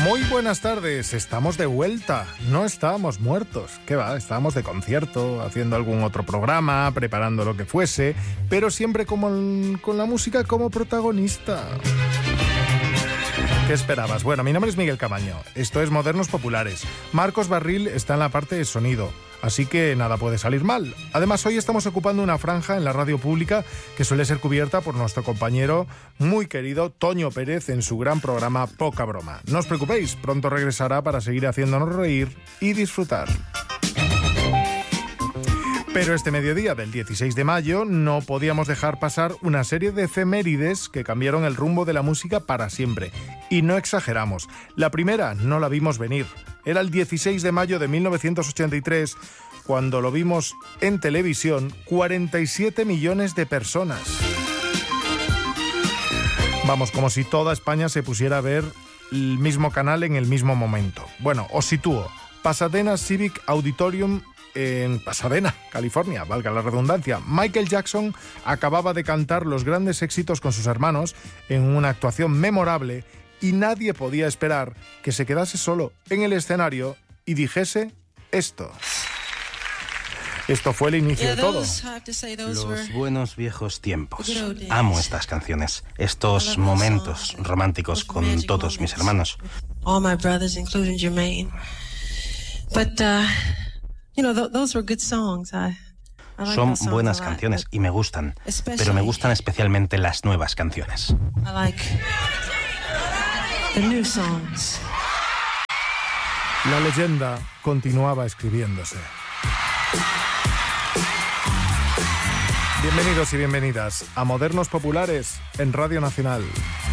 Muy buenas tardes, estamos de vuelta, no estábamos muertos, ¿qué va? Estábamos de concierto, haciendo algún otro programa, preparando lo que fuese, pero siempre con la música como protagonista. ¿Qué esperabas? Bueno, mi nombre es Miguel Camaño, esto es Modernos Populares. Marcos Barril está en la parte de sonido, así que nada puede salir mal. Además, hoy estamos ocupando una franja en la radio pública que suele ser cubierta por nuestro compañero muy querido Toño Pérez en su gran programa Poca Broma. No os preocupéis, pronto regresará para seguir haciéndonos reír y disfrutar. Pero este mediodía del 16 de mayo no podíamos dejar pasar una serie de efemérides que cambiaron el rumbo de la música para siempre. Y no exageramos. La primera no la vimos venir. Era el 16 de mayo de 1983, cuando lo vimos en televisión 47 millones de personas. Vamos, como si toda España se pusiera a ver el mismo canal en el mismo momento. Bueno, os sitúo. Pasadena Civic Auditorium en Pasadena, California, valga la redundancia. Michael Jackson acababa de cantar los grandes éxitos con sus hermanos en una actuación memorable y nadie podía esperar que se quedase solo en el escenario y dijese esto. Esto fue el inicio de todo. Los buenos viejos tiempos. Amo estas canciones, estos momentos románticos con todos mis hermanos. All my brothers, including Jermaine. But those were good songs. Son buenas canciones y me gustan, pero me gustan especialmente las nuevas canciones. I like the new songs. La leyenda continuaba escribiéndose. Bienvenidos y bienvenidas a Modernos Populares en Radio Nacional.